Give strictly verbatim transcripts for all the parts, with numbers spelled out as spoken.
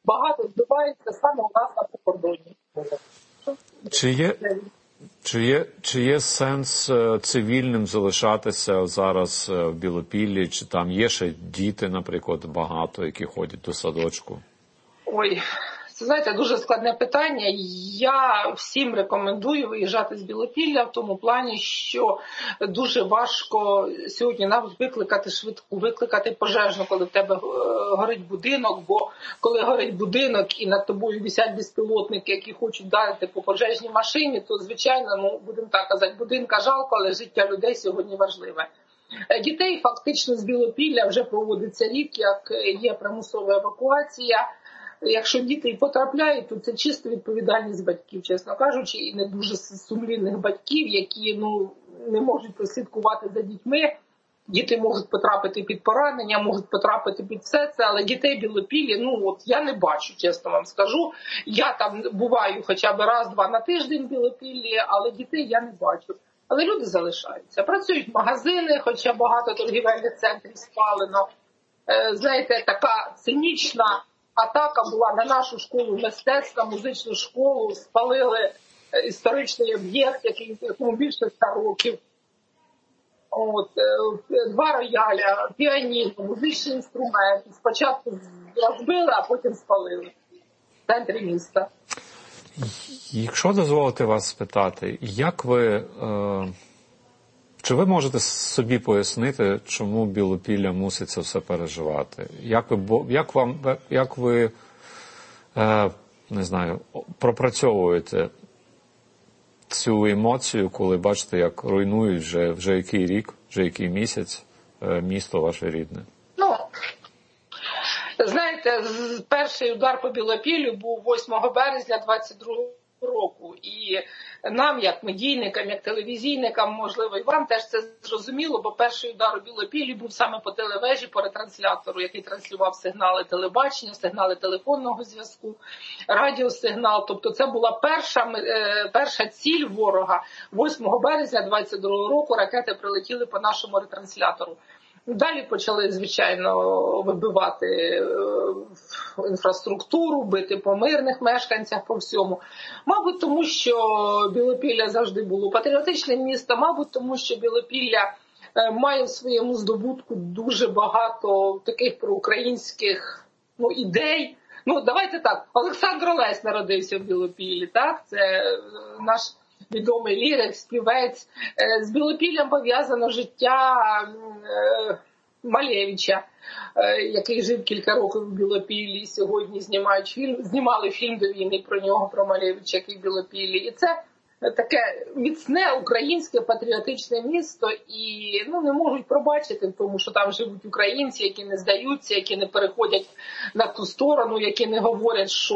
багато збивається саме у нас на прикордонні. Чи є, чи є, чи є сенс цивільним залишатися зараз в Білопіллі? Чи там є ще діти, наприклад, багато, які ходять до садочку? Ой, це, знаєте, дуже складне питання. Я всім рекомендую виїжджати з Білопілля в тому плані, що дуже важко сьогодні нам викликати швидку, викликати пожежну, коли в тебе горить будинок, бо коли горить будинок і над тобою висять безпілотники, які хочуть вдарити по пожежній машині, то, звичайно, ну, будемо так казати, будинка жалко, але життя людей сьогодні важливе. Дітей фактично з Білопілля вже проводиться рік, як є примусова евакуація. Якщо діти потрапляють, то це чисто відповідальність батьків, чесно кажучи, і не дуже сумлінних батьків, які ну, не можуть прослідкувати за дітьми. Діти можуть потрапити під поранення, можуть потрапити під все це, але дітей Білопіллі, ну от я не бачу, чесно вам скажу. Я там буваю хоча б раз-два на тиждень в Білопіллі, але дітей я не бачу. Але люди залишаються. Працюють магазини, хоча багато торгівельних центрів спалено. Знаєте, така цинічна атака була на нашу школу мистецтва, музичну школу, спалили історичний об'єкт, якому більше ста років. От, два рояля, піаніно, музичні інструменти. Спочатку розбили, а потім спалили в центрі міста. Якщо дозволите вас спитати, як ви, е, чи ви можете собі пояснити, чому Білопілля мусить це все переживати? Як ви, як вам, як ви е, не знаю, пропрацьовуєте цю емоцію, коли бачите, як руйнують вже, вже який рік, вже який місяць е, місто ваше рідне? Ну, знаєте, перший удар по Білопіллю був восьмого березня двадцять другого року. І нам, як медійникам, як телевізійникам, можливо, і вам теж це зрозуміло, бо перший удар у Білопіллі був саме по телевежі, по ретранслятору, який транслював сигнали телебачення, сигнали телефонного зв'язку, радіосигнал. Тобто це була перша, перша ціль ворога. восьмого березня двадцять другого року ракети прилетіли по нашому ретранслятору. Далі почали, звичайно, вибивати інфраструктуру, бити по мирних мешканцях, по всьому. Мабуть, тому що Білопілля завжди було патріотичним містом, мабуть, тому що Білопілля має в своєму здобутку дуже багато таких проукраїнських ну, ідей. Ну, давайте так, Олександр Олесь народився в Білопіллі, так? Це наш відомий лірик, співець. З Білопіллям пов'язано життя Малевича, який жив кілька років в Білопіллі. Сьогодні знімають фільм, знімали фільм до війни про нього, про Малевича, який в Білопіллі. І це таке міцне українське патріотичне місто, і ну, не можуть пробачити в тому, що там живуть українці, які не здаються, які не переходять на ту сторону, які не говорять, що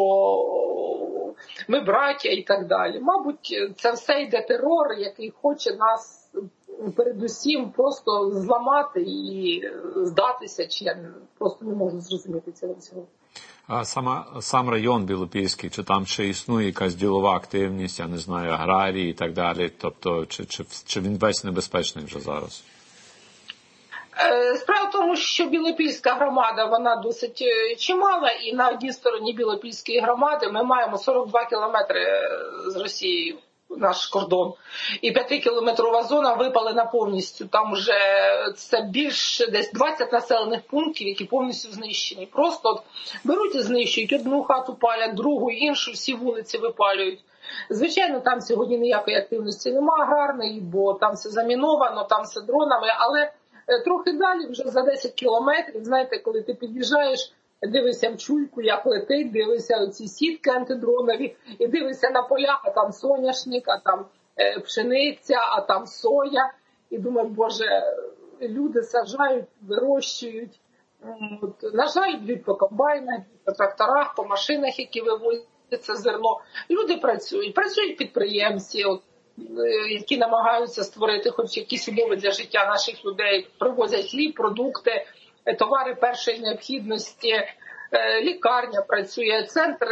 ми браття і так далі. Мабуть, це все йде терор, який хоче нас передусім просто зламати і здатися, чи я просто не можу зрозуміти цього всього. А сама, сам район Білопільський, чи там ще існує якась ділова активність, я не знаю, аграрії і так далі, тобто, чи, чи, чи він весь небезпечний вже зараз? Справа в тому, що Білопільська громада, вона досить чимала, і на одній стороні Білопільської громади ми маємо сорок два кілометри з Росією, наш кордон. І п'ятикілометрова зона випалена повністю. Там вже це більше десь двадцять населених пунктів, які повністю знищені. Просто от беруть і знищують. Одну хату палять, другу, іншу, всі вулиці випалюють. Звичайно, там сьогодні ніякої активності немає аграрної, бо там все заміновано, там все дронами, але трохи далі, вже за десять кілометрів, знаєте, коли ти під'їжджаєш, дивишся в чуйку, як летить, дивишся оці сітки антидронові, і дивишся на полях, а там соняшник, а там е, пшениця, а там соя. І думаю, боже, люди саджають, вирощують. От, на жаль, б'ють по комбайнах, по тракторах, по машинах, які вивозять це зерно. Люди працюють, працюють підприємці, от, які намагаються створити хоч якісь умови для життя наших людей, привозять хліб, продукти, товари першої необхідності, лікарня працює, центр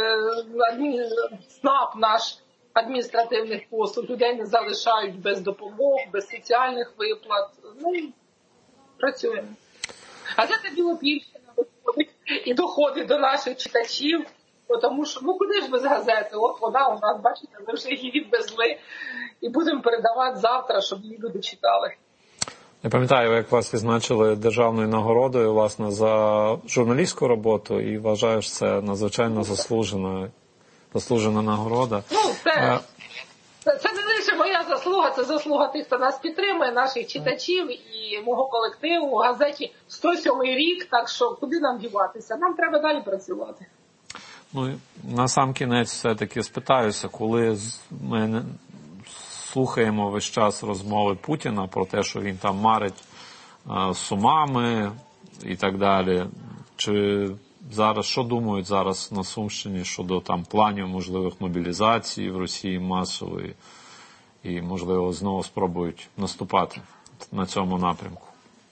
СНАП наш адміністративних послуг, людей не залишають без допомог, без соціальних виплат. Ну, працюємо. А це Білопільщина виходить. і доходить до наших читачів. Тому що, ну куди ж без газети? От вона у нас, бачите, ми вже її відвезли і будемо передавати завтра, щоб її люди читали. Я пам'ятаю, як вас відзначили державною нагородою, власне, за журналістську роботу, і вважаю, що це надзвичайно заслужена, заслужена нагорода. Ну, це, це, це не лише моя заслуга, це заслуга тих, хто нас підтримує, наших читачів і мого колективу у газеті сто сьомий рік, так що куди нам діватися? Нам треба далі працювати. Ну, на сам кінець все-таки спитаюся, коли ми слухаємо весь час розмови Путіна про те, що він там марить а, Сумами і так далі, чи зараз, що думають зараз на Сумщині щодо там планів можливих мобілізації в Росії масової і, можливо, знову спробують наступати на цьому напрямку?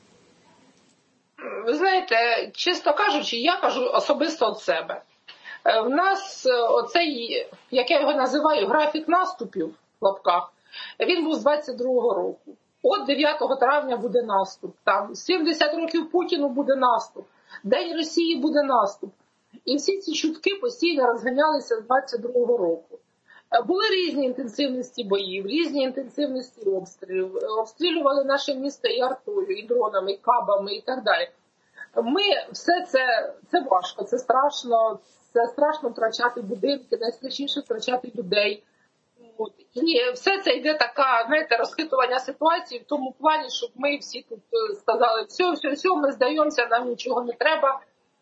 Ви знаєте, чесно кажучи, я кажу особисто від себе. В нас оцей, як я його називаю, графік наступів в лапках, він був з двадцять другого року. От дев'ятого травня буде наступ, там сімдесят років Путіну буде наступ, День Росії буде наступ. І всі ці чутки постійно розганялися з двадцять другого року. Були різні інтенсивності боїв, різні інтенсивності обстрілів. Обстрілювали наше місто і артою, і дронами, і кабами, і так далі. Ми все це, це важко, це страшно, це страшно втрачати будинки, найстрашніше втрачати людей. От. І все це йде така, знаєте, розхитування ситуації в тому плані, щоб ми всі тут сказали, все, все, все, ми здаємося, нам нічого не треба.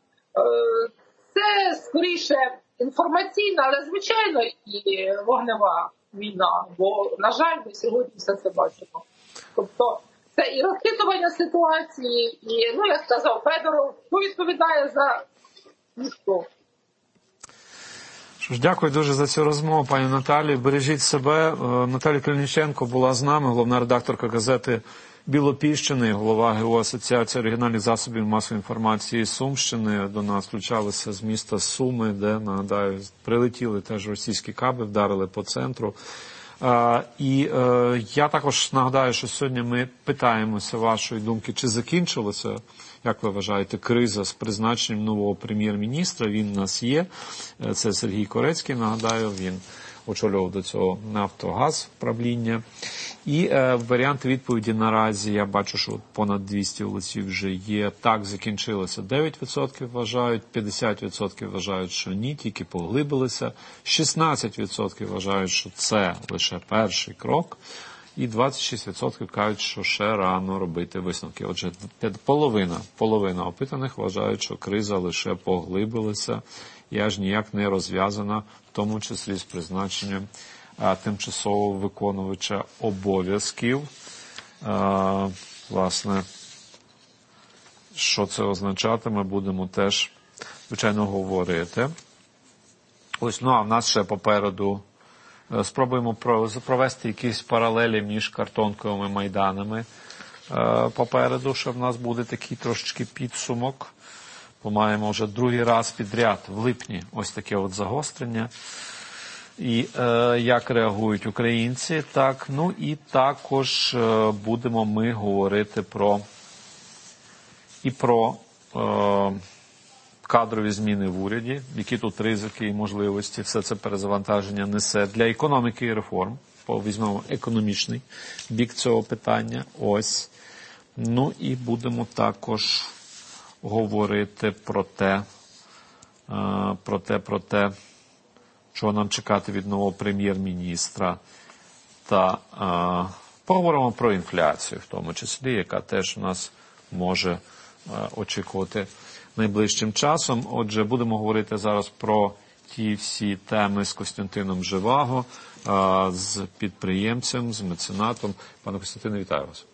Це скоріше інформаційна, але звичайно і вогнева війна, бо, на жаль, ми сьогодні все це бачимо. Тобто це і розхитування ситуації, і, ну, як сказав Федоров, хто відповідає за ніхто. Що ж, дякую дуже за цю розмову, пані Наталі. Бережіть себе. Наталія Калініченко була з нами, головна редакторка газети Білопільщини, голова ГО Асоціації оригінальних засобів масової інформації Сумщини. До нас включалися з міста Суми, де, нагадаю, прилетіли теж російські каби, вдарили по центру. Uh, і uh, я також нагадаю, що сьогодні ми питаємося вашої думки, чи закінчилася, як ви вважаєте, криза з призначенням нового прем'єр-міністра. Він у нас є, це Сергій Корецький, нагадаю, він очолював до цього Нафтогаз правління. І е, варіанти відповіді наразі, я бачу, що понад двісті голосів вже є. Так, закінчилося дев'ять відсотків вважають, п'ятдесят відсотків вважають, що ні, тільки поглибилися, шістнадцять відсотків вважають, що це лише перший крок, і двадцять шість відсотків кажуть, що ще рано робити висновки. Отже, половина, половина опитаних вважають, що криза лише поглибилася і аж ніяк не розв'язана, в тому числі з призначенням а, тимчасового виконувача обов'язків. А, власне, що це означатиме, будемо теж, звичайно, говорити. Ось, ну, а в нас ще попереду спробуємо провести якісь паралелі між картонковими майданами попереду, що в нас буде такий трошечки підсумок. Маємо вже другий раз підряд в липні ось таке от загострення. І е, як реагують українці, так. Ну і також е, будемо ми говорити про і про е, кадрові зміни в уряді, які тут ризики і можливості, все це перезавантаження несе для економіки і реформ. Візьмемо економічний бік цього питання. Ось. Ну і будемо також говорити про те, про те, про те, що нам чекати від нового прем'єр-міністра. Та а, поговоримо про інфляцію, в тому числі, яка теж у нас може а, очікувати найближчим часом. Отже, будемо говорити зараз про ті всі теми з Костянтином Живаго, а, з підприємцем, з меценатом. Пане Костянтине, вітаю вас.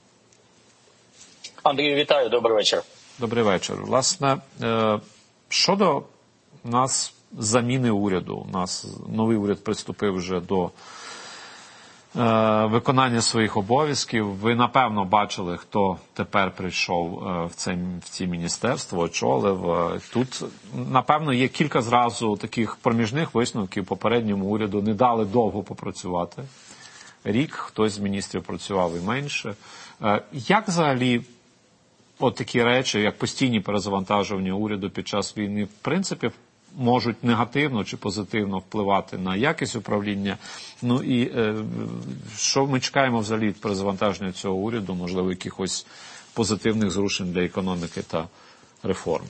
Андрію, вітаю, добрий вечір. Добрий вечір. Власне, щодо нас заміни уряду, у нас новий уряд приступив вже до виконання своїх обов'язків. Ви, напевно, бачили, хто тепер прийшов в це, в ці міністерство, очолив. Тут, напевно, є кілька зразу таких проміжних висновків попередньому уряду. Не дали довго попрацювати. Рік, хтось з міністрів працював і менше. Як взагалі от такі речі, як постійні перезавантажування уряду під час війни, в принципі, можуть негативно чи позитивно впливати на якість управління. Ну і е, що ми чекаємо взагалі від перезавантаження цього уряду, можливо, якихось позитивних зрушень для економіки та реформ?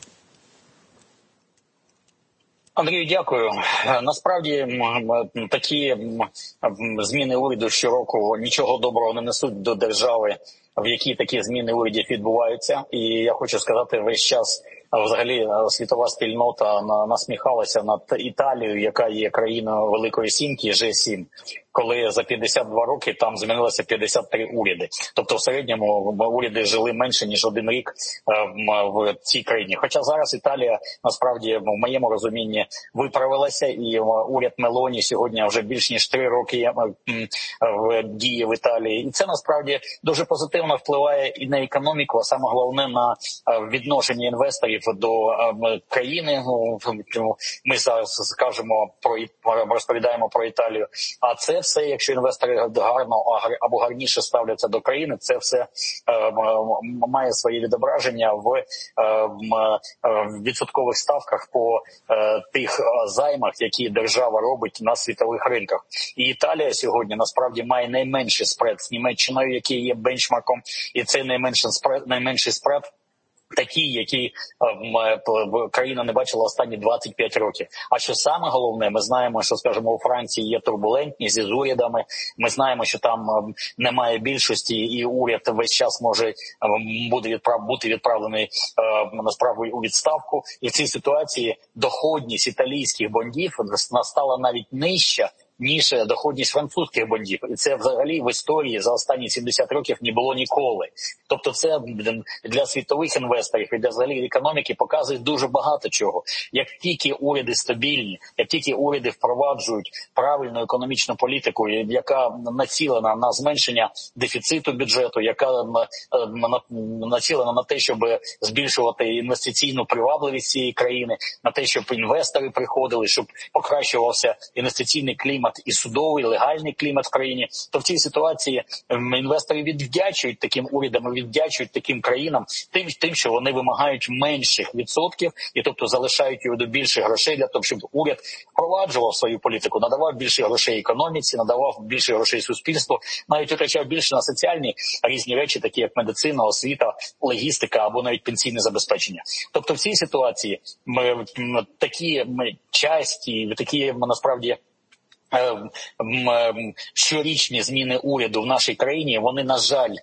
Андрію, дякую. Насправді такі зміни уряду щороку нічого доброго не несуть до держави, в якій такі зміни урядів відбуваються. І я хочу сказати, весь час взагалі світова спільнота насміхалася над Італією, яка є країною Великої Сімки, Ж сім, коли за п'ятдесят два роки там змінилося п'ятдесят три уряди. Тобто в середньому уряди жили менше, ніж один рік в цій країні. Хоча зараз Італія, насправді, в моєму розумінні, виправилася, і уряд Мелоні сьогодні вже більш ніж три роки в дії в Італії. І це, насправді, дуже позитивно впливає і на економіку, а саме головне на відношення інвесторів до країни. Ми зараз скажемо про, розповідаємо про Італію. А це все, якщо інвестори гарно або гарніше ставляться до країни, це все е, має своє відображення в е, відсоткових ставках по е, тих займах, які держава робить на світових ринках. І Італія сьогодні насправді має найменший спред з Німеччиною, який є бенчмарком, і цей найменший спред, найменший спред такі, які е, країна не бачила останні двадцять п'ять років. А що саме головне, ми знаємо, що, скажімо, у Франції є турбулентність із урядами, ми знаємо, що там е, немає більшості, і уряд весь час може е, буде відправ, бути відправлений е, насправді у відставку. І в цій ситуації доходність італійських бондів настала навіть нижча, ніж доходність французьких бондів. І це взагалі в історії за останні сімдесят років не було ніколи. Тобто це для світових інвесторів і для взагалі економіки показує дуже багато чого. Як тільки уряди стабільні, як тільки уряди впроваджують правильну економічну політику, яка націлена на зменшення дефіциту бюджету, яка націлена на те, щоб збільшувати інвестиційну привабливість цієї країни, на те, щоб інвестори приходили, щоб покращувався інвестиційний клімат і судовий, легальний клімат в країні, то в цій ситуації інвестори відвдячують таким урядам, відвдячують таким країнам тим, тим, що вони вимагають менших відсотків, і тобто залишають уряду більше грошей для того, щоб уряд впроваджував свою політику, надавав більше грошей економіці, надавав більше грошей суспільству, навіть витрачав більше на соціальні різні речі, такі як медицина, освіта, логістика або навіть пенсійне забезпечення. Тобто в цій ситуації ми, такі ми, часті, такі насправді щорічні зміни уряду в нашій країні, вони, на жаль,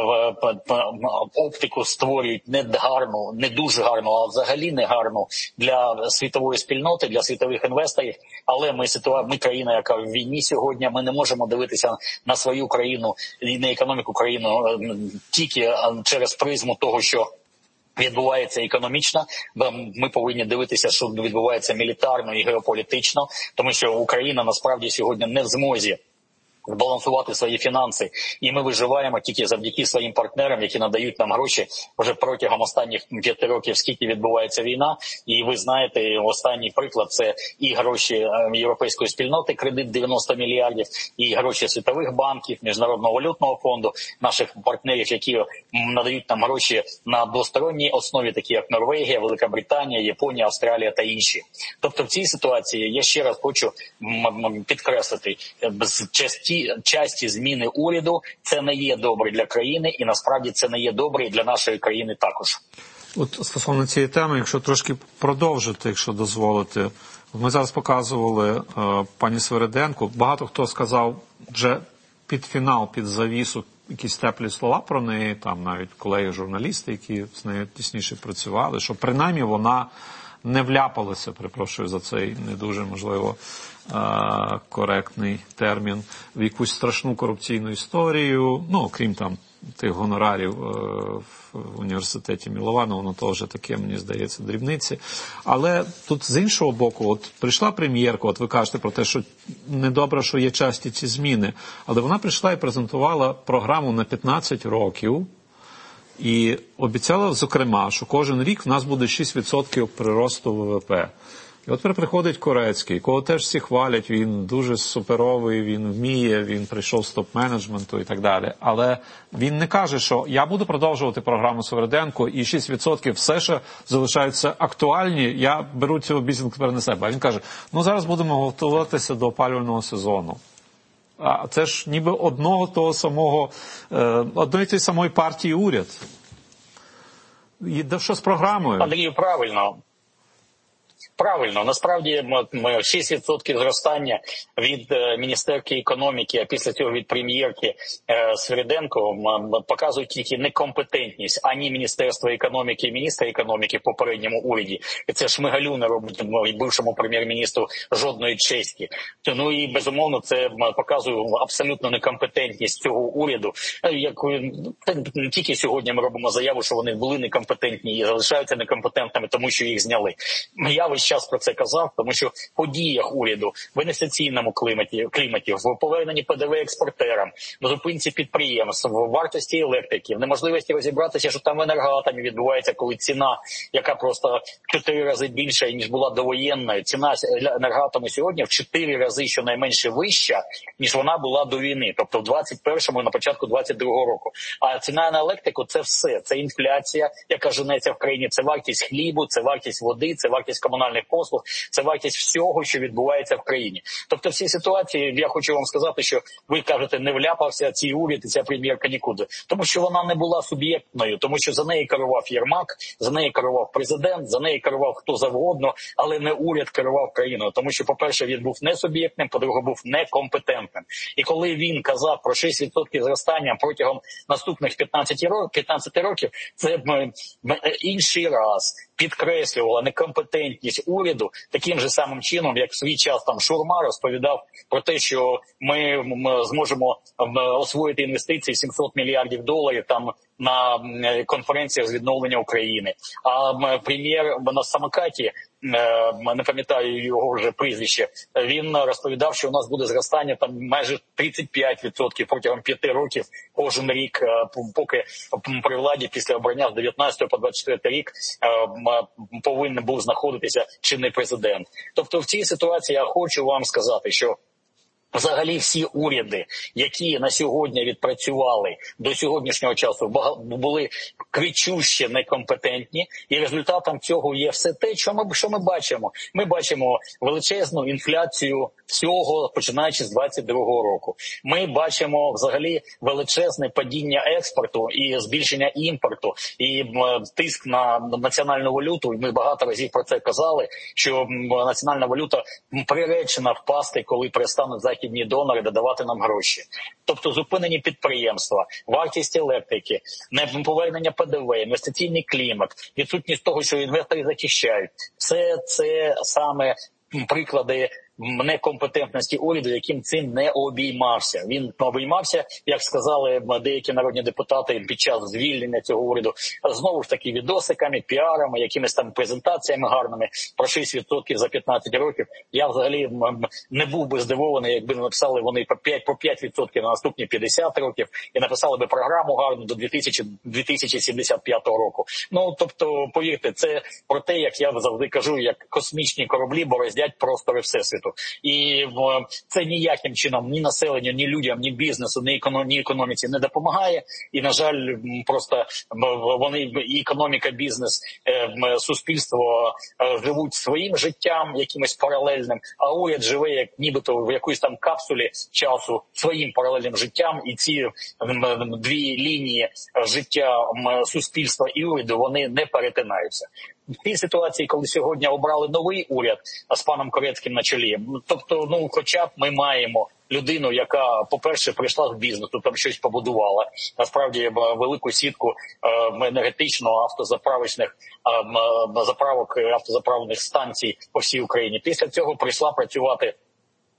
оптику створюють не гарну, не дуже гарну, а взагалі не гарну для світової спільноти, для світових інвесторів. Але ми, ситуа... ми країна, яка в війні сьогодні, ми не можемо дивитися на свою країну і на економіку країни тільки через призму того, що відбувається економічно, ми повинні дивитися, що відбувається мілітарно і геополітично, тому що Україна насправді сьогодні не в змозі збалансувати свої фінанси, і ми виживаємо тільки завдяки своїм партнерам, які надають нам гроші вже протягом останніх п'яти років, скільки відбувається війна. І ви знаєте, останній приклад – це і гроші європейської спільноти, кредит дев'яносто мільярдів, і гроші світових банків, Міжнародного валютного фонду, наших партнерів, які надають нам гроші на двосторонній основі, такі як Норвегія, Велика Британія, Японія, Австралія та інші. Тобто в цій ситуації я ще раз хочу підкреслити, без часті часті зміни уряду це не є добре для країни, і насправді це не є добре і для нашої країни також. От стосовно цієї теми, якщо трошки продовжити, якщо дозволите, ми зараз показували е, пані Свириденко, багато хто сказав вже під фінал, під завісу якісь теплі слова про неї, там навіть колеги-журналісти, які з нею тісніше працювали, що принаймні вона не вляпалася, перепрошую за цей не дуже, можливо, коректний термін, в якусь страшну корупційну історію, ну, крім там тих гонорарів в університеті Міловано, воно то вже таке, мені здається, дрібниці. Але тут з іншого боку, от прийшла прем'єрка, от ви кажете про те, що недобре, що є часті ці зміни, але вона прийшла і презентувала програму на п'ятнадцять років, і обіцяла, зокрема, що кожен рік в нас буде шість відсотків приросту ВВП. І от тепер приходить Корецький, кого теж всі хвалять, він дуже суперовий, він вміє, він прийшов з топ-менеджменту і так далі. Але він не каже, що я буду продовжувати програму Свириденко і шість відсотків все ще залишаються актуальні, я беру цю обіцянку тепер на себе. А він каже, ну зараз будемо готуватися до опалювального сезону. А це ж ніби одного того самого, одної тієї самої партії уряд. І що з програмою? Андрію, правильно. Правильно, насправді ми шість відсотків зростання від міністерки економіки, а після цього від прем'єрки Свириденко показують тільки некомпетентність ані Міністерства економіки і міністра економіки в попередньому уряді. І це Шмигалю не робить бившому прем'єр-міністру жодної честі. Ну і безумовно це показує абсолютно некомпетентність цього уряду. Як не тільки сьогодні ми робимо заяву, що вони були некомпетентні і залишаються некомпетентними, тому що їх зняли. Я весь час про це казав, тому що в подіях уряду, в інвестиційному кліматі, кліматі, в поверненні Пе Де Ве експортерам, в зупинці підприємств, в вартості електрики, в неможливості розібратися, що там в енергоатомі відбувається, коли ціна, яка просто в чотири рази більша, ніж була довоєнною, ціна енергоатому сьогодні в чотири рази щонайменше вища, ніж вона була до війни, тобто в двадцять першому і на початку двадцять другого року. А ціна на електрику – це все. Це інфляція, яка женеться в країні, це вартість хлібу, це вартість води, це вартість комунальних послуг, це вартість всього, що відбувається в країні. Тобто в цій ситуації я хочу вам сказати, що ви кажете, не вляпався цей уряд і ця прем'єрка нікуди. Тому що вона не була суб'єктною, тому що за неї керував Єрмак, за неї керував президент, за неї керував хто завгодно, але не уряд керував країною. Тому що, по-перше, він був не суб'єктним, по-друге, був некомпетентним. І коли він казав про шість відсотків зростання протягом наступних п'ятнадцяти років, це інший раз підкреслювала некомпетентність уряду таким же самим чином, як в свій час там Шурма розповідав про те, що ми, ми зможемо освоїти інвестиції сімсот мільярдів доларів там на конференціях з відновлення України. А прем'єр на самокаті, не пам'ятаю його вже прізвище, він розповідав, що у нас буде зростання там майже тридцять п'ять відсотків протягом п'яти років кожен рік, поки при владі після обрання з дев'ятнадцятого по двадцять четвертий рік повинен був знаходитися чинний президент. Тобто в цій ситуації я хочу вам сказати, що взагалі всі уряди, які на сьогодні відпрацювали до сьогоднішнього часу, були кричуще некомпетентні, і результатом цього є все те, що ми, що ми бачимо. Ми бачимо величезну інфляцію всього, починаючи з двадцять другого року. Ми бачимо взагалі величезне падіння експорту і збільшення імпорту, і тиск на національну валюту. Ми багато разів про це казали, що національна валюта приречена впасти, коли перестануть західні донори додавати нам гроші. Тобто зупинені підприємства, вартість електрики, неповернення Пе Де Ве, інвестиційний клімат, відсутність того, що інвестори захищають. Все це саме приклади некомпетентності уряду, яким цим не обіймався. Він обіймався, як сказали деякі народні депутати під час звільнення цього уряду, знову ж таки відосиками, піарами, якимись там презентаціями гарними про шість відсотків за п'ятнадцять років. Я взагалі не був би здивований, якби написали вони по п'ять відсотків на наступні п'ятдесят років і написали би програму гарну до дві тисячі сімдесят п'ятого року. Ну, тобто, повірте, це про те, як я завжди кажу, як космічні кораблі бороздять простори Всесвіту. І це ніяким чином ні населенню, ні людям, ні бізнесу, ні, економ, ні економіці не допомагає. І, на жаль, просто вони, і економіка, бізнес, суспільство живуть своїм життям, якимось паралельним, а уряд живе як нібито в якоїсь там капсулі часу своїм паралельним життям. І ці дві лінії життя суспільства і уряду, вони не перетинаються. В тій ситуації, коли сьогодні обрали новий уряд з паном Корецьким на чолі, тобто, ну, хоча б ми маємо людину, яка, по-перше, прийшла з бізнесу, там щось побудувала, насправді велику сітку енергетично автозаправочних заправок, автозаправних станцій по всій Україні. Після цього прийшла працювати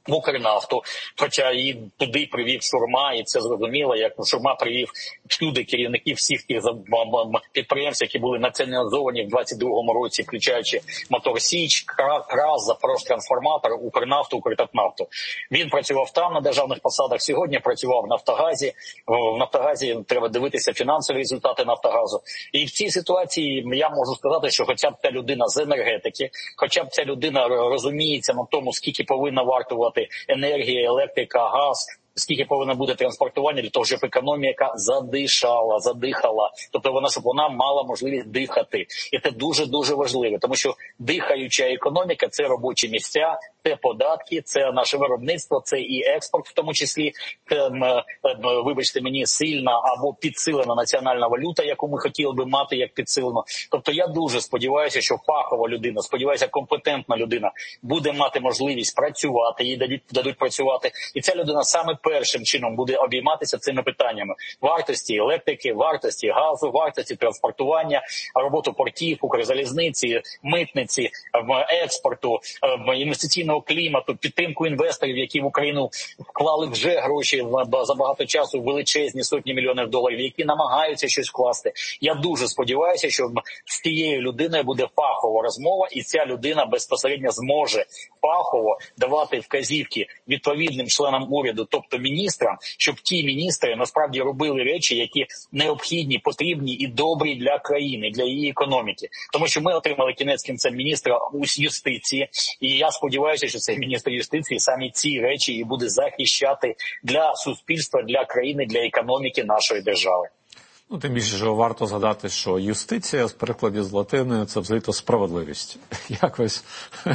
в Укрнафту, хоча і туди привів Шурма, і це зрозуміло, як Шурма привів всюди керівників всіх тих підприємств, які були націоналізовані в двадцять другому році, включаючи Мотор Січ, КРАС, Запорожтрансформатор, Укрнафту, Укртатнафту. Він працював там на державних посадах, сьогодні працював в Нафтогазі. В Нафтогазі треба дивитися фінансові результати Нафтогазу. І в цій ситуації я можу сказати, що хоча б ця людина з енергетики, хоча б ця людина розуміється на тому, скільки повинна вартувати енергія, електрика, газ, скільки повинно бути транспортування для того, щоб економіка задишала, задихала. Тобто вона, щоб вона мала можливість дихати. І це дуже-дуже важливо, тому що дихаюча економіка – це робочі місця, це податки, це наше виробництво, це і експорт в тому числі. Це, вибачте мені, сильна або підсилена національна валюта, яку ми хотіли би мати як підсилену. Тобто я дуже сподіваюся, що фахова людина, сподіваюся, компетентна людина буде мати можливість працювати, їй дадуть, дадуть працювати. І ця людина саме першим чином буде обійматися цими питаннями. Вартості електрики, вартості газу, вартості транспортування, роботу портів, Укрзалізниці, митниці, експорту, інвестиційного клімату, підтримку інвесторів, які в Україну вклали вже гроші за багато часу, величезні сотні мільйонів доларів, які намагаються щось вкласти. Я дуже сподіваюся, що з цією людиною буде фахова розмова, і ця людина безпосередньо зможе фахово давати вказівки відповідним членам уряду, тобто міністрам, щоб ті міністри насправді робили речі, які необхідні, потрібні і добрі для країни, для її економіки. Тому що ми отримали кінець кінцем міністра юстиції, і я сподіваюся, що цей міністр юстиції самі ці речі і буде захищати для суспільства, для країни, для економіки нашої держави. Ну, тим більше, що варто згадати, що юстиція, з перекладів з латини, це взагалі-то справедливість. Якось...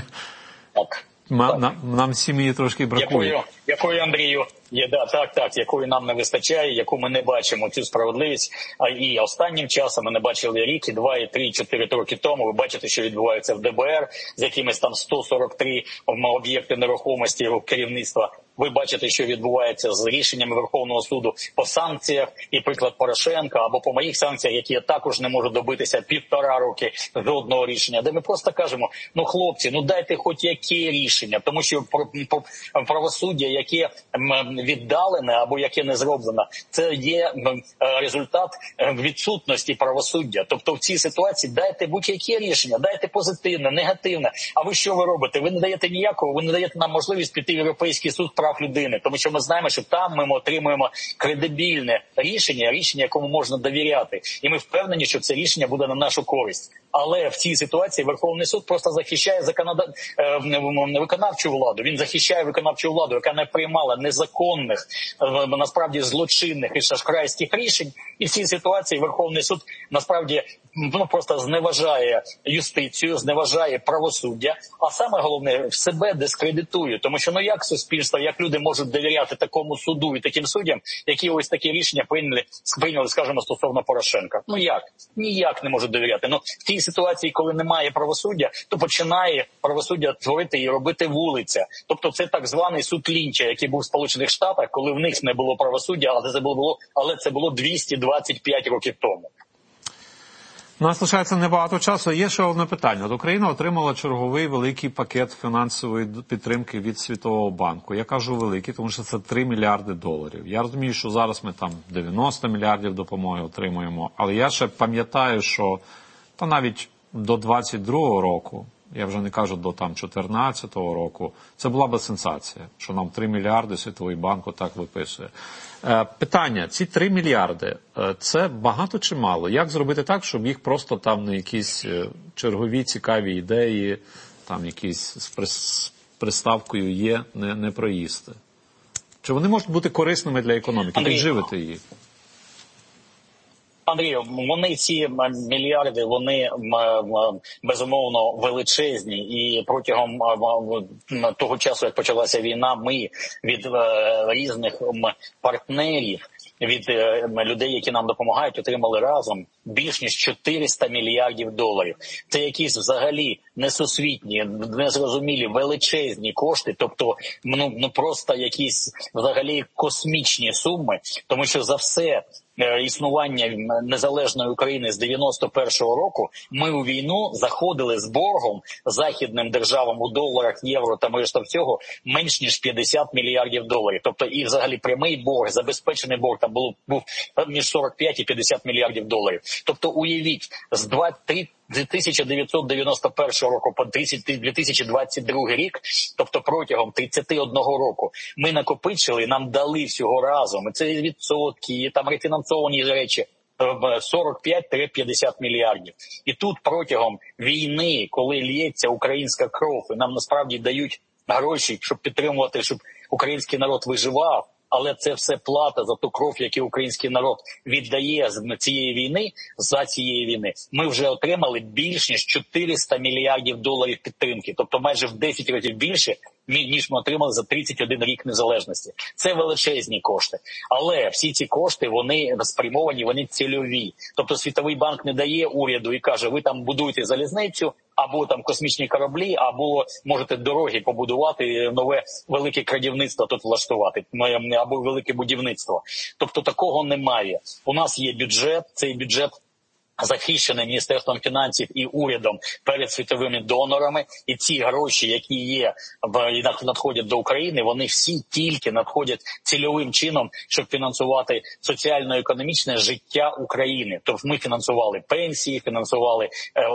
Так. Нам, нам сім'ї трошки бракує. Якою, якою Андрію, є, да, так, так, якої нам не вистачає, яку ми не бачимо цю справедливість. А і останнім часом ми не бачили рік, і два, і три, і чотири роки тому. Ви бачите, що відбувається в ДБР з якимись там сто сорок три об'єкти нерухомості керівництва. Ви бачите, що відбувається з рішеннями Верховного суду по санкціях, і приклад Порошенка, або по моїх санкціях, які я також не можу добитися півтора роки жодного рішення, де ми просто кажемо, ну хлопці, ну дайте хоч яке рішення, тому що правосуддя, яке віддалене або яке не зроблено, це є результат відсутності правосуддя. Тобто в цій ситуації дайте будь-яке рішення, дайте позитивне, негативне. А ви що ви робите? Ви не даєте ніякого, ви не даєте нам можливість піти в Європейський суд прав людини, тому що ми знаємо, що там ми отримуємо кредибільне рішення, рішення, якому можна довіряти. І ми впевнені, що це рішення буде на нашу користь. Але в цій ситуації Верховний суд просто захищає законода... виконавчу владу. Він захищає виконавчу владу, яка не приймала незаконних, насправді злочинних і шахрайських рішень. І в цій ситуації Верховний суд насправді ну, просто зневажає юстицію, зневажає правосуддя, а саме головне, себе дискредитує. Тому що ну як суспільство, як люди можуть довіряти такому суду і таким суддям, які ось такі рішення прийняли, прийняли, скажімо, стосовно Порошенка? Ну як? Ніяк не можуть довіряти. Ну в тій ситуації, коли немає правосуддя, то починає правосуддя творити і робити вулиця. Тобто це так званий суд Лінча, який був в Сполучених Штатах, коли в них не було правосуддя, але це було, але це було двісті двадцять п'ять років тому. У нас лишається небагато часу. Є ще одне питання. От Україна отримала черговий великий пакет фінансової підтримки від Світового банку. Я кажу великий, тому що це три мільярди доларів. Я розумію, що зараз ми там дев'яносто мільярдів допомоги отримуємо, але я ще пам'ятаю, що та навіть до двадцять другого року, я вже не кажу до там чотирнадцятого року, це була би сенсація, що нам три мільярди Світовий банк отак виписує. Е, питання, ці три мільярди, е, це багато чи мало? Як зробити так, щоб їх просто там на якісь чергові цікаві ідеї, там якісь з приставкою є, не, не проїсти? Чи вони можуть бути корисними для економіки, підживити її? Андрію, вони ці мільярди, вони безумовно величезні, і протягом того часу, як почалася війна, ми від різних партнерів, від людей, які нам допомагають, отримали разом більш ніж чотириста мільярдів доларів. Це якісь взагалі несусвітні, незрозумілі, величезні кошти, тобто ну, ну просто якісь взагалі космічні суми, тому що за все існування незалежної України з дев'яносто першого року, ми у війну заходили з боргом західним державам у доларах, євро та решта всього менш ніж п'ятдесят мільярдів доларів. Тобто і взагалі прямий борг, забезпечений борг там був, був між сорок п'ять і п'ятдесят мільярдів доларів. Тобто уявіть, з дві тисячі дев'ятсот дев'яносто першого року по дві тисячі двадцять другий рік, тобто протягом тридцяти одного року, ми накопичили, нам дали всього разом, і це відсотки, і там рефінансовані речі, сорок п'ять - п'ятдесят мільярдів. І тут протягом війни, коли лється українська кров, і нам насправді дають гроші, щоб підтримувати, щоб український народ виживав, але це все плата за ту кров, яку український народ віддає з цієї війни, за цієї війни. Ми вже отримали більш ніж чотириста мільярдів доларів підтримки, тобто майже в десять разів більше, ніж ми отримали за тридцять один рік незалежності. Це величезні кошти. Але всі ці кошти, вони спрямовані, вони цільові. Тобто Світовий банк не дає уряду і каже, ви там будуєте залізницю, або там космічні кораблі, або можете дороги побудувати, нове велике крадівництво тут влаштувати, або велике будівництво. Тобто такого немає. У нас є бюджет, цей бюджет захищений Міністерством фінансів і урядом перед світовими донорами, і ці гроші, які є, надходять до України, вони всі тільки надходять цільовим чином, щоб фінансувати соціально-економічне життя України. Тобто ми фінансували пенсії, фінансували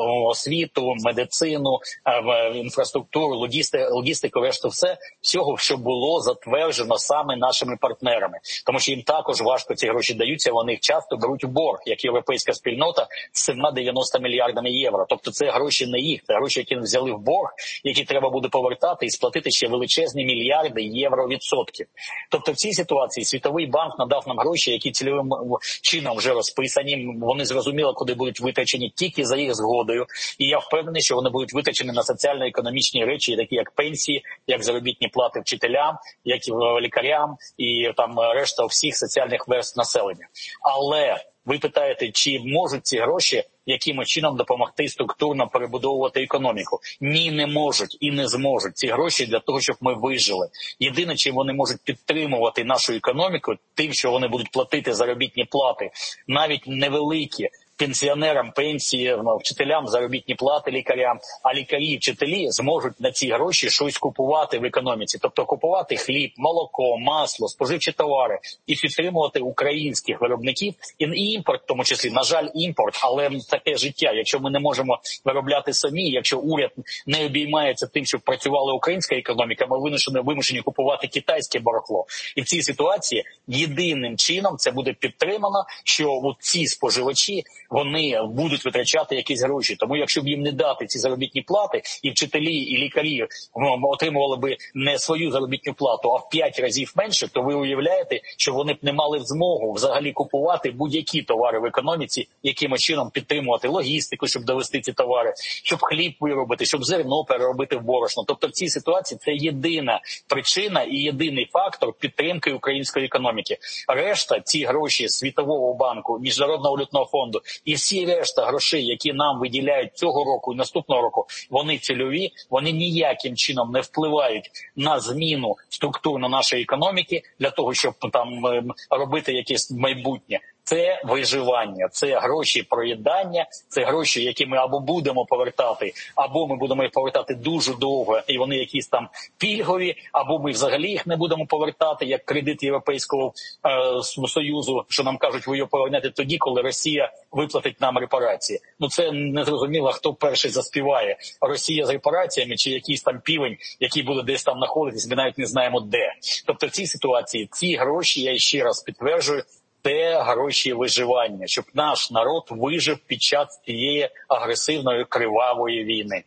освіту, медицину, інфраструктуру, логістику, решту все, всього, що було затверджено саме нашими партнерами. Тому що їм також важко ці гроші даються, вони їх часто беруть у борг, як європейська спільнота, з дев'яноста мільярдами євро. Тобто це гроші не їх, це гроші, які взяли в борг, які треба буде повертати і сплатити ще величезні мільярди євро відсотків. Тобто в цій ситуації Світовий банк надав нам гроші, які цільовим чином вже розписані, вони зрозуміло, куди будуть витрачені тільки за їх згодою. І я впевнений, що вони будуть витрачені на соціально-економічні речі, такі як пенсії, як заробітні плати вчителям, як і лікарям і там решта всіх соціальних верств населення. Але ви питаєте, чи можуть ці гроші якимось чином допомогти структурно перебудовувати економіку? Ні, не можуть і не зможуть. Ці гроші для того, щоб ми вижили. Єдине, чим вони можуть підтримувати нашу економіку, тим, що вони будуть платити заробітні плати, навіть невеликі, пенсіонерам пенсії, вчителям заробітні плати, лікарям, а лікарі і вчителі зможуть на ці гроші щось купувати в економіці. Тобто купувати хліб, молоко, масло, споживчі товари і підтримувати українських виробників і імпорт, в тому числі, на жаль, імпорт, але таке життя. Якщо ми не можемо виробляти самі, якщо уряд не обіймається тим, щоб працювала українська економіка, ми вимушені, вимушені купувати китайське барахло. І в цій ситуації єдиним чином це буде підтримано, що от ці споживачі, вони будуть витрачати якісь гроші. Тому якщо б їм не дати ці заробітні плати, і вчителі, і лікарі отримували би не свою заробітну плату, а в п'ять разів менше, то ви уявляєте, що вони б не мали змогу взагалі купувати будь-які товари в економіці, якимось чином підтримувати логістику, щоб довести ці товари, щоб хліб виробити, щоб зерно переробити в борошно. Тобто в цій ситуації це єдина причина і єдиний фактор підтримки української економіки. Решта, ці гроші Світового банку, Міжнародного валютного фонду і всі решта грошей, які нам виділяють цього року і наступного року, вони цільові, вони ніяким чином не впливають на зміну структурно нашої економіки для того, щоб там робити якесь майбутнє. Це виживання, це гроші проїдання, це гроші, які ми або будемо повертати, або ми будемо їх повертати дуже довго, і вони якісь там пільгові, або ми взагалі їх не будемо повертати, як кредит Європейського е, Союзу, що нам кажуть, ви його повернете тоді, коли Росія виплатить нам репарації. Ну це не зрозуміло, хто перший заспіває. Росія з репараціями чи якийсь там півень, який буде десь там знаходитись, ми навіть не знаємо де. Тобто в цій ситуації ці гроші, я ще раз підтверджую, це гроші виживання, щоб наш народ вижив під час цієї агресивної, кривавої війни.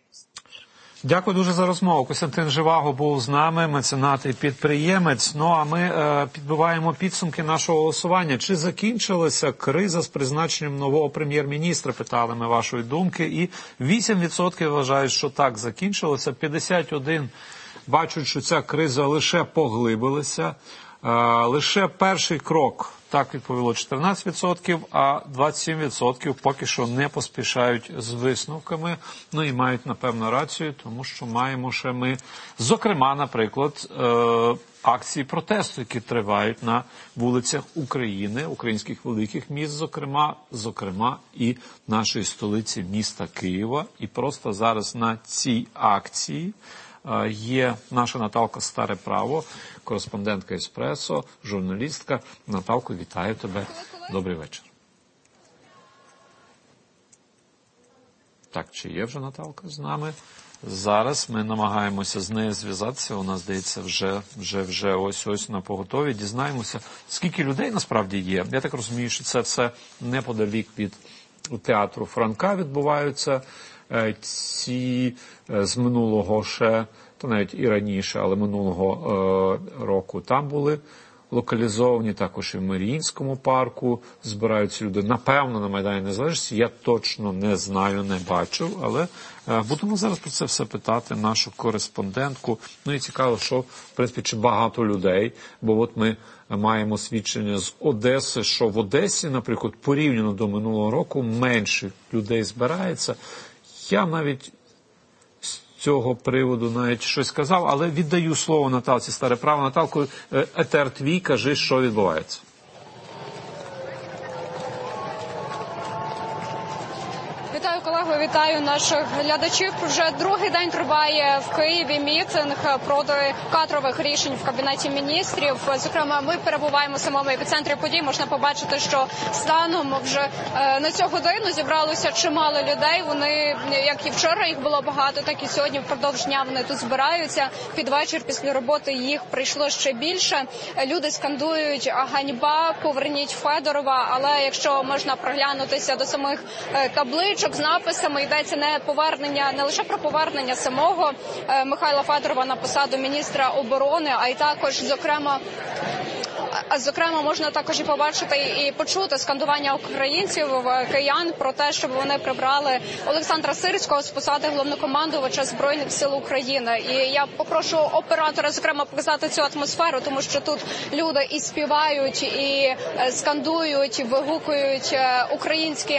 Дякую дуже за розмову. Костянтин Живаго був з нами, меценат і підприємець. Ну, а ми е, підбиваємо підсумки нашого голосування. Чи закінчилася криза з призначенням нового прем'єр-міністра? Питали ми вашої думки. І вісім відсотків вважають, що так закінчилося. п'ятдесят один відсотків бачать, що ця криза лише поглибилася. Е, лише перший крок Так відповіло чотирнадцять відсотків, а двадцять сім відсотків поки що не поспішають з висновками. Ну і мають, напевно, рацію, тому що маємо ще ми, зокрема, наприклад, акції протесту, які тривають на вулицях України, українських великих міст, зокрема, зокрема і нашої столиці міста Києва. І просто зараз на цій акції є наша Наталка Старе Право, кореспондентка «Еспресо», журналістка. Наталко, вітаю тебе. Добрий вечір. Так, чи є вже Наталка з нами? Зараз ми намагаємося з нею зв'язатися. Вона, здається, вже, вже, вже ось-ось на поготові. Дізнаємося, скільки людей насправді є. Я так розумію, що це все неподалік від театру Франка відбуваються. Ці з минулого ще, то навіть і раніше, але минулого е, року там були локалізовані, також і в Маріїнському парку збираються люди. Напевно, на Майдані Незалежності, я точно не знаю, не бачив, але е, будемо зараз про це все питати нашу кореспондентку. Ну і цікаво, що, в принципі, чи багато людей, бо от ми маємо свідчення з Одеси, що в Одесі, наприклад, порівняно до минулого року менше людей збирається. Я навіть з цього приводу навіть щось сказав, але віддаю слово Наталці Старе Право. Наталко, етер твій, кажи, що відбувається. Вітаю, колего, вітаю наших глядачів. Вже другий день триває в Києві мітинг проти кадрових рішень в Кабінеті міністрів. Зокрема, ми перебуваємо в самому епіцентрі подій. Можна побачити, що станом вже на цю годину зібралося чимало людей. Вони, як і вчора, їх було багато, так і сьогодні впродовж дня вони тут збираються. Під вечір після роботи їх прийшло ще більше. Люди скандують «Ганьба! Поверніть Федорова!», але якщо можна проглянутися до самих табличок з написами, йдеться не повернення, не лише про повернення самого Михайла Федорова на посаду міністра оборони, а й також, зокрема, Зокрема, можна також і побачити і почути скандування українців, киян про те, щоб вони прибрали Олександра Сирського з посади головнокомандувача Збройних сил України. І я попрошу оператора, зокрема, показати цю атмосферу, тому що тут люди і співають, і скандують, і вигукують українські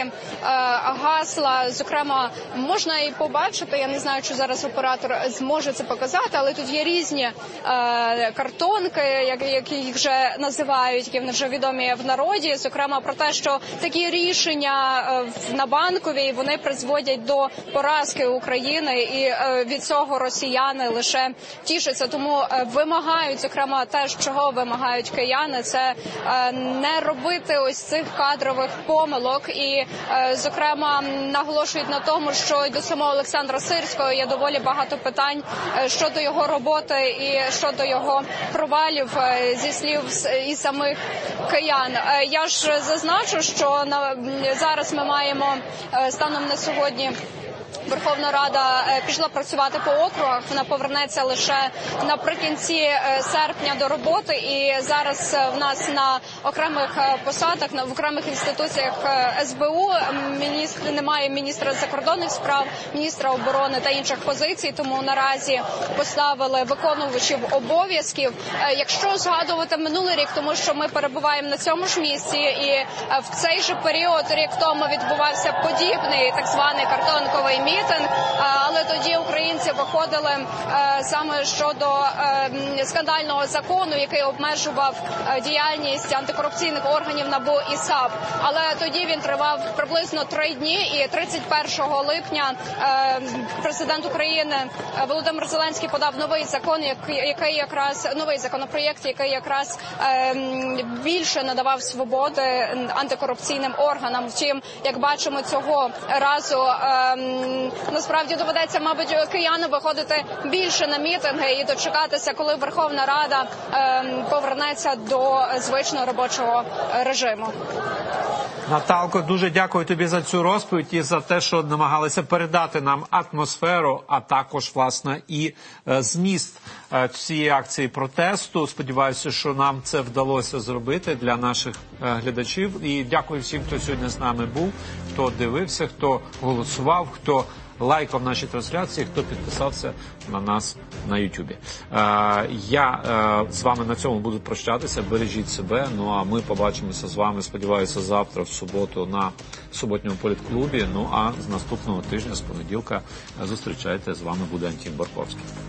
гасла. Зокрема, можна і побачити, я не знаю, чи зараз оператор зможе це показати, але тут є різні картонки, які їх вже називають, які вони вже відомі в народі, зокрема про те, що такі рішення на Банковій, вони призводять до поразки України, і від цього росіяни лише тішаться. Тому вимагають, зокрема, те, чого вимагають кияни, це не робити ось цих кадрових помилок. І, зокрема, наголошують на тому, що до самого Олександра Сирського є доволі багато питань щодо його роботи і щодо його провалів, зі слів і самих киян. Я ж зазначу, що на, зараз ми маємо станом на сьогодні Верховна Рада пішла працювати по округах, вона повернеться лише наприкінці серпня до роботи, і зараз в нас на окремих посадах, в окремих інституціях ес бе у міністр, немає міністра закордонних справ, міністра оборони та інших позицій, тому наразі поставили виконувачів обов'язків. Якщо згадувати минулий рік, тому що ми перебуваємо на цьому ж місці, і в цей же період, рік тому, відбувався подібний так званий картонковий мітинг, але тоді українці виходили саме щодо скандального закону, який обмежував діяльність антикорупційних органів НАБУ і САП. Але тоді він тривав приблизно три дні, і тридцять першого липня президент України Володимир Зеленський подав новий закон, який якраз новий законопроєкт, який якраз більше надавав свободи антикорупційним органам. Втім, як бачимо, цього разу насправді доведеться, мабуть, киянам виходити більше на мітинги і дочекатися, коли Верховна Рада е, повернеться до звичного робочого режиму. Наталко, дуже дякую тобі за цю розповідь і за те, що намагалися передати нам атмосферу, а також, власне, і е, зміст е, цієї акції протесту. Сподіваюся, що нам це вдалося зробити для наших е, глядачів. І дякую всім, хто сьогодні з нами був, хто дивився, хто голосував, хто лайком нашій трансляції, хто підписався на нас на Ютубі. Я з вами на цьому буду прощатися. Бережіть себе. Ну а ми побачимося з вами, сподіваюся, завтра, в суботу, на суботньому політклубі. Ну а з наступного тижня, з понеділка, зустрічайте. З вами буде Антін Борковський.